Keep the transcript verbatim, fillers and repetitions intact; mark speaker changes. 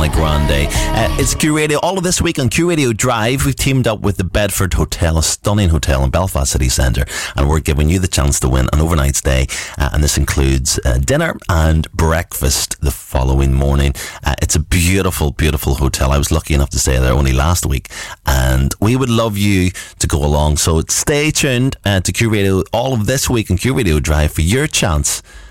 Speaker 1: Ariana Grande. Uh, it's Q Radio. All of this week on Q Radio Drive, we've teamed up with the Bedford Hotel, a stunning hotel in Belfast City Centre, and we're giving you the chance to win an overnight stay. Uh, and this includes uh, dinner and breakfast the following morning. Uh, it's a beautiful, beautiful hotel. I was lucky enough to stay there only last week, and we would love you to go along. So stay tuned uh, to Q Radio all of this week on Q Radio Drive for your chance